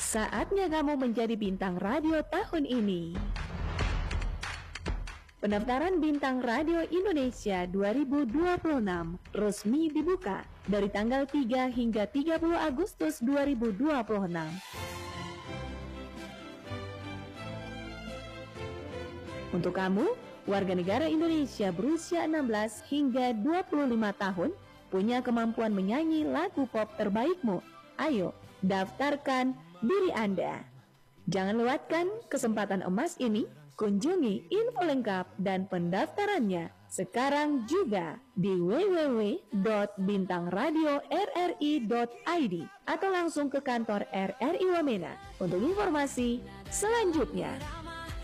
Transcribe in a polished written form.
Saatnya kamu menjadi bintang radio tahun ini. Pendaftaran Bintang Radio Indonesia 2026 resmi dibuka dari tanggal 3 hingga 30 Agustus 2026. Untuk kamu, warga negara Indonesia berusia 16 hingga 25 tahun, punya kemampuan menyanyi lagu pop terbaikmu. Ayo, daftarkan diri Anda. Jangan lewatkan kesempatan emas ini. Kunjungi info lengkap dan pendaftarannya sekarang juga di www.bintangradiorri.id atau langsung ke kantor RRI Wamena untuk informasi selanjutnya.